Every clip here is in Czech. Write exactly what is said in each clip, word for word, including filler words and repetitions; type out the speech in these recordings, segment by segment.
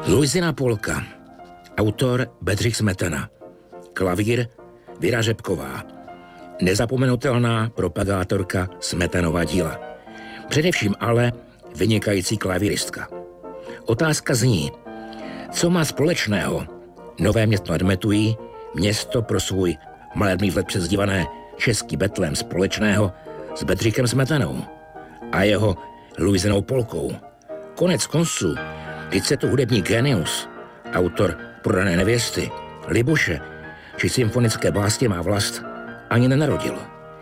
Luizina polka. Autor Bedřich Smetana. Klavír Věra Řepková. Nezapomenutelná propagátorka Smetanova díla. Především ale vynikající klavíristka. Otázka zní, co má společného Nové Město nad Metují, město pro svůj malebný vlet přezdívané český Betlém společného s Bedřichem Smetanou a jeho Luizinou polkou. Konec konců, když se tu hudební genius, autor Prodané nevěsty, Libuše či symfonické básně Má vlast, ani nenarodil.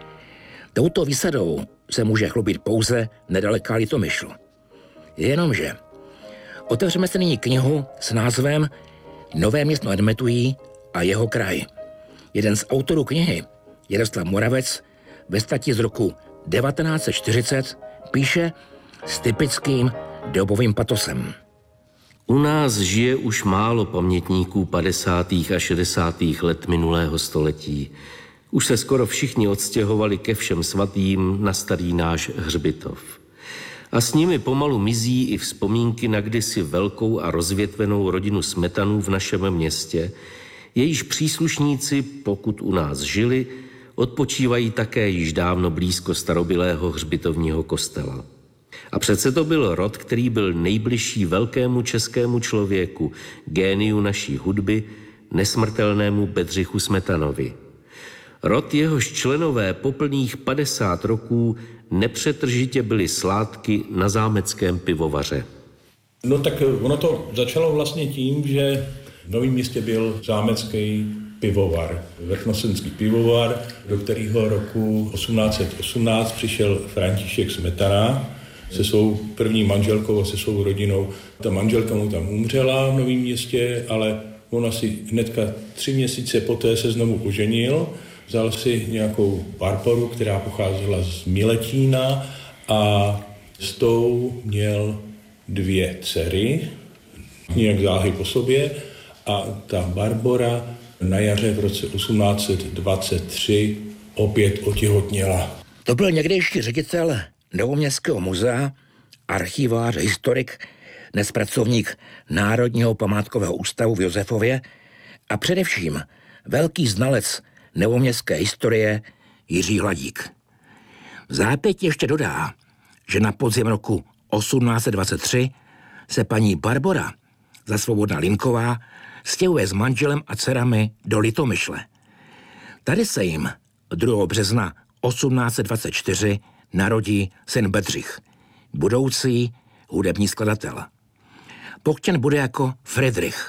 Touto výsadou se může chlubit pouze nedaleká Litomyšl. Jenomže otevřeme se nyní knihu s názvem Nové Město nad Metují a jeho kraj. Jeden z autorů knihy, Jaroslav Moravec, ve stati z roku devatenáct set čtyřicet píše s typickým dobovým patosem. U nás žije už málo pamětníků padesátých a šedesátých let minulého století. Už se skoro všichni odstěhovali ke všem svatým na starý náš hřbitov. A s nimi pomalu mizí i vzpomínky na kdysi velkou a rozvětvenou rodinu Smetanů v našem městě, jejíž příslušníci, pokud u nás žili, odpočívají také již dávno blízko starobylého hřbitovního kostela. A přece to byl rod, který byl nejbližší velkému českému člověku, géniu naší hudby, nesmrtelnému Bedřichu Smetanovi. Rod, jehož členové po plných padesát roků nepřetržitě byli sládky na zámeckém pivovaře. No tak ono to začalo vlastně tím, že v Novém Městě byl zámecký pivovar, vrchnostenský pivovar, do kterého roku osmnáct set osmnáct přišel František Smetana se svou první manželkou a se svou rodinou. Ta manželka mu tam umřela v Novém Městě, ale on asi hnedka tři měsíce poté se znovu oženil. Vzal si nějakou Barboru, která pocházela z Miletína a s tou měl dvě dcery, nějak záhy po sobě a ta Barbora na jaře v roce osmnáct set dvacet tři opět otěhotněla. To byl někdejší ředitel Novoměstského muzea, archivář, historik, dnes pracovník Národního památkového ústavu v Josefově a především velký znalec novoměstské historie Jiří Hladík. V zápětí ještě dodá, že na podzim roku osmnáct set dvacet tři se paní Barbora za Svobodná Linková stěhuje s manželem a dcerami do Litomyšle. Tady se jim druhého března osmnáct set dvacet čtyři narodí syn Bedřich, budoucí hudební skladatel. Pokřtěn bude jako Friedrich.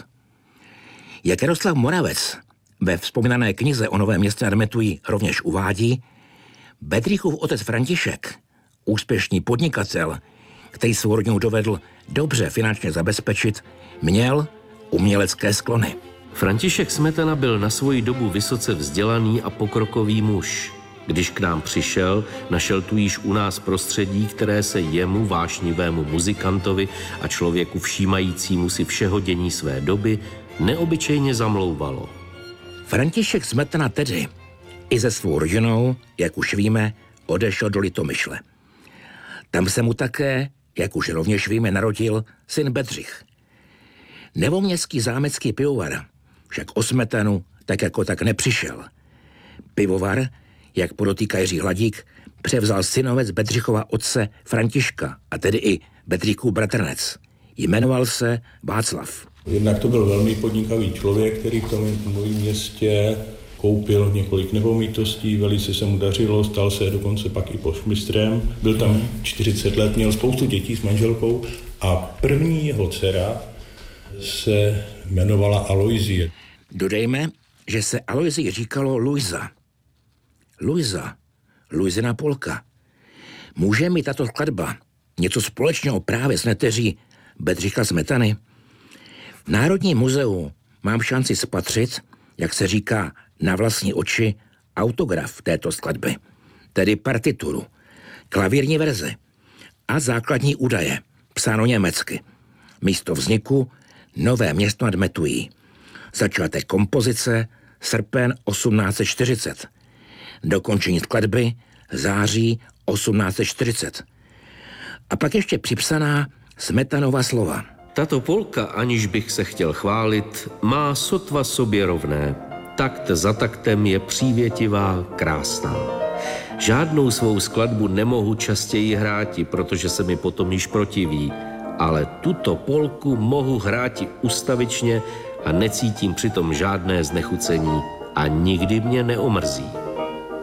Jak Jaroslav Moravec ve vzpomínané knize o Novém Městě nad Metují rovněž uvádí, Bedřichův otec František, úspěšný podnikatel, který svou rodinu dovedl dobře finančně zabezpečit, měl umělecké sklony. František Smetana byl na svoji dobu vysoce vzdělaný a pokrokový muž. Když k nám přišel, našel tu již u nás prostředí, které se jemu, vášnivému muzikantovi a člověku všímajícímu si všeho dění své doby, neobyčejně zamlouvalo. František Smetana tedy i se svou rodinou, jak už víme, odešel do Litomyšle. Tam se mu také, jak už rovněž víme, narodil syn Bedřich. Novoměstský zámecký pivovar však o Smetanu tak jako tak nepřišel. Pivovar, jak podotýká Jiří Hladík, převzal synovec Bedřichova otce Františka, a tedy i Bedřichův bratrnec. Jmenoval se Václav. Jednak to byl velmi podnikavý člověk, který v tom Novém Městě koupil několik nemovitostí, velice se mu dařilo, stal se dokonce pak i poštmistrem. Byl tam čtyřicet let, měl spoustu dětí s manželkou a první jeho dcera se jmenovala Aloizie. Dodejme, že se Aloizii říkalo Luisa. Luisa, Luizina polka. Může mi tato skladba něco společného právě s neteří Bedřicha Smetany? V Národním muzeu mám šanci spatřit, jak se říká na vlastní oči, autograf této skladby, tedy partituru, klavírní verze a základní údaje, psáno německy. Místo vzniku Nové Město nad Metují. Začátek kompozice srpen osmnáct set čtyřicet. Dokončení skladby září osmnáct set čtyřicet. A pak ještě připsaná Smetanova slova. Tato polka, aniž bych se chtěl chválit, má sotva sobě rovné. Takt za taktem je přívětivá, krásná. Žádnou svou skladbu nemohu častěji hráti, protože se mi potom již protiví, ale tuto polku mohu hráti ustavičně a necítím přitom žádné znechucení a nikdy mě neomrzí.